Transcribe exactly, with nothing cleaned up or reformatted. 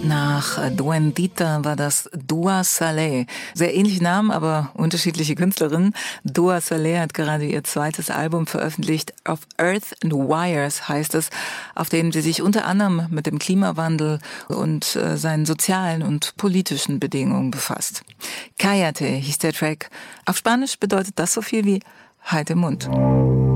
Nach Duendita war das Dua Saleh. Sehr ähnliche Namen, aber unterschiedliche Künstlerinnen. Dua Saleh hat gerade ihr zweites Album veröffentlicht. Of Earth and Wires heißt es, auf dem sie sich unter anderem mit dem Klimawandel und äh, seinen sozialen und politischen Bedingungen befasst. Cállate hieß der Track. Auf Spanisch bedeutet das so viel wie Halt den Mund.